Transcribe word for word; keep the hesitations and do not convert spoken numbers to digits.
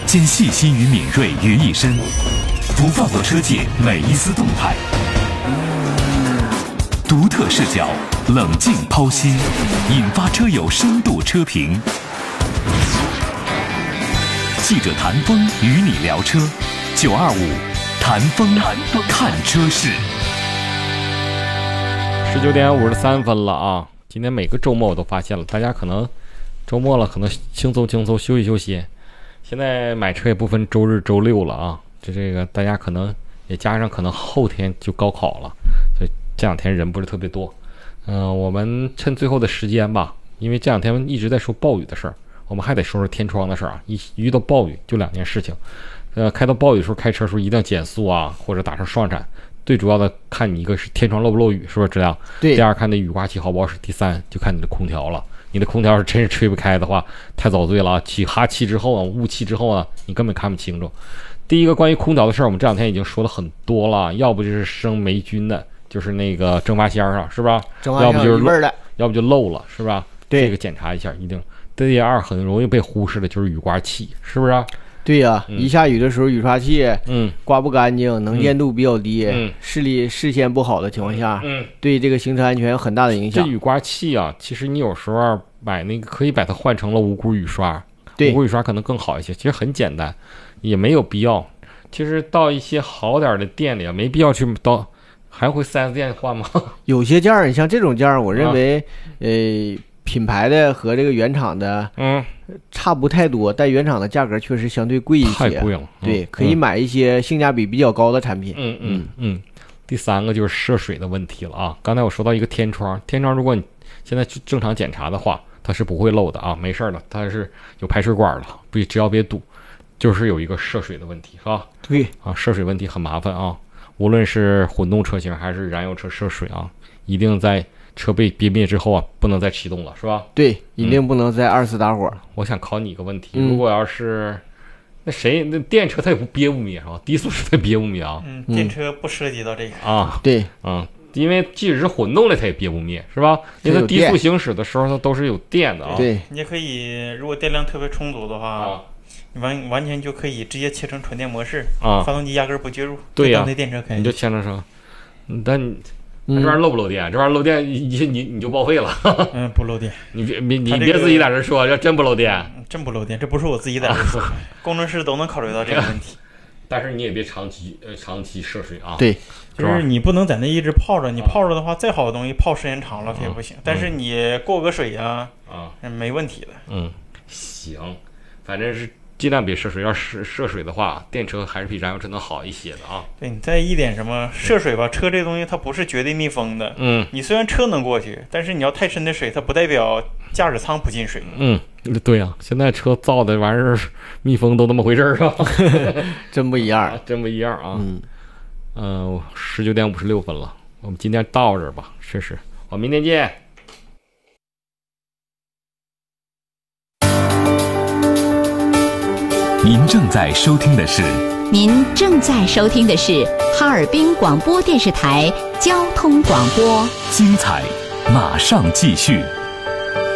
兼细心与敏锐于一身，不放过车界每一丝动态，独特视角，冷静剖析，引发车友深度车评。记者谭峰与你聊车，九二五谭峰看车事。 十九点五十三分了啊！今天每个周末我都发现了，大家可能周末了，可能轻松轻松休息休息。现在买车也不分周日周六了啊，就这个大家可能也加上可能后天就高考了，所以这两天人不是特别多。嗯、呃，我们趁最后的时间吧，因为这两天一直在说暴雨的事儿，我们还得说说天窗的事儿啊。一遇到暴雨就两件事情，呃，开到暴雨的时候开车的时候一定要减速啊，或者打上双闪。最主要的看你一个是天窗漏不漏雨，是不是这样？ 对。 第二看那雨刮器好不好使，第三就看你的空调了。你的空调是真是吹不开的话，太遭罪了啊！起哈气之后啊，雾气之后呢，你根本看不清楚。第一个关于空调的事儿，我们这两天已经说了很多了，要不就是生霉菌的，就是那个蒸发箱上，是吧？ 蒸发箱要不就是漏的， 要不就漏了，是吧？ 对， 这个检查一下一定。第二很容易被忽视的就是雨刮器，是不是？ 对呀、啊嗯，一下雨的时候雨刷器嗯刮不干净，能见度比较低， 嗯， 视力视线不好的情况下， 嗯， 对这个行车安全有很大的影响。 这雨刮器啊，其实你有时候买那个可以把它换成了无骨雨刷， 对， 无骨雨刷可能更好一些。其实很简单，也没有必要。其实到一些好点的店里啊，没必要去到，还会 四 S 店换吗？ 有些件儿，你像这种件儿，我认为，啊、呃。品牌的和这个原厂的， 嗯， 差不太多，但原厂的价格确实相对贵一些， 太贵了。 嗯、对，可以买一些性价比比较高的产品。 嗯嗯嗯。第三个就是涉水的问题了啊！刚才我说到一个天窗，天窗如果你现在正常检查的话，它是不会漏的啊，没事的，它是有排水管的，不只要别堵，就是有一个涉水的问题，是吧？ 对啊，涉水问题很麻烦啊，无论是混动车型还是燃油车涉水啊，一定在。车被憋灭之后啊，不能再启动了，是吧？ 对，一定不能再二次打火。 嗯、我想考你一个问题， 嗯、 如果要是那谁那电车它也不憋不灭是吧？低速时它憋不灭啊。 嗯，电车不涉及到这个啊。 对， 嗯，因为即使是混动的它也憋不灭，是吧？因为它低速行驶的时候它都是有电的啊。 对， 你也可以，如果电量特别充足的话，啊、你完完全就可以直接切成纯电模式啊， 发动机压根儿不介入。 对呀、 啊，那电车可以， 你就切成成，但你。这玩意儿漏不漏电？这玩意儿漏电，你你你就报废了。 嗯，不漏电。 你别你你别自己在这说，这真不漏电、 嗯，真不漏电。这不是我自己在这说，工程师都能考虑到这个问题。 但是你也别长期呃长期涉水啊。 对， 就是你不能在那一直泡着，你泡着的话，再好的东西泡时间长了它也不行。 嗯、 但是你过个水啊， 啊， 没问题的。 嗯，行，反正是。尽量别涉水，要是涉水的话，电车还是比燃油车能好一些的啊。 对，你再一点什么涉水吧，车这东西它不是绝对密封的。 嗯， 你虽然车能过去，但是你要太深的水，它不代表驾驶舱不进水。 嗯，对呀、啊，现在车造的玩意儿密封都那么回事儿啊， 真不一样、 啊，真不一样啊。 嗯， 嗯，十九点五十六分了，我们今天到这儿吧，试试，我们明天见。 您正在收听的是， 您正在收听的是哈尔滨广播电视台交通广播， 精彩马上继续。